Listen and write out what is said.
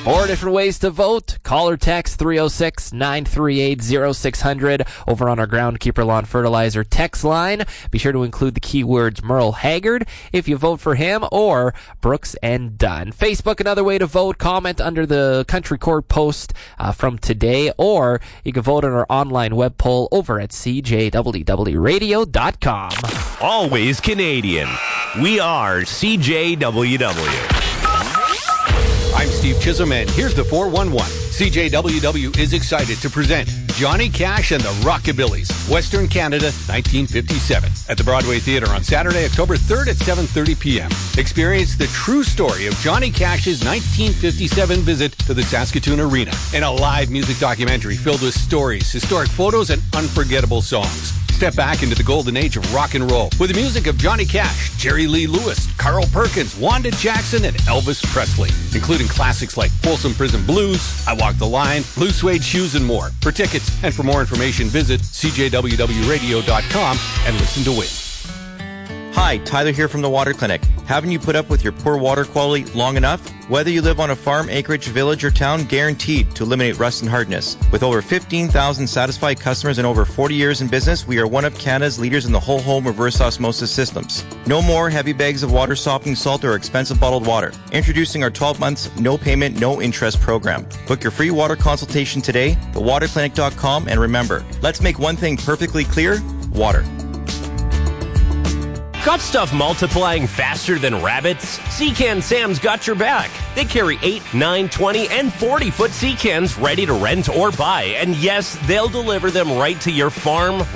4 different ways to vote. Call or text 306-938-0600 over on our Groundkeeper Lawn Fertilizer text line. Be sure to include the keywords Merle Haggard if you vote for him, or Brooks and Dunn. Facebook, another way to vote. Comment under the Country Court post from today, or you can vote on our online web poll over at cjwwradio.com. Always Canadian. We are CJWW. I'm Steve Chisholm, and here's the 411. CJWW is excited to present Johnny Cash and the Rockabillys, Western Canada, 1957, at the Broadway Theatre on Saturday, October 3rd at 7:30 p.m. Experience the true story of Johnny Cash's 1957 visit to the Saskatoon Arena in a live music documentary filled with stories, historic photos, and unforgettable songs. Step back into the golden age of rock and roll with the music of Johnny Cash, Jerry Lee Lewis, Carl Perkins, Wanda Jackson, and Elvis Presley, including classics like Folsom Prison Blues, I Walk the Line, Blue Suede Shoes, and more. For tickets and for more information, visit cjwwradio.com and listen to win. Hi, Tyler here from the Water Clinic. Haven't you put up with your poor water quality long enough? Whether you live on a farm, acreage, village, or town, guaranteed to eliminate rust and hardness. With over 15,000 satisfied customers and over 40 years in business, we are one of Canada's leaders in the whole home reverse osmosis systems. No more heavy bags of water softening salt or expensive bottled water. Introducing our 12 months, no payment, no interest program. Book your free water consultation today, thewaterclinic.com, and remember, let's make one thing perfectly clear, water. Got stuff multiplying faster than rabbits? Sea-Can Sam's got your back. They carry 8, 9, 20, and 40-foot sea cans ready to rent or buy. And yes, they'll deliver them right to your farm,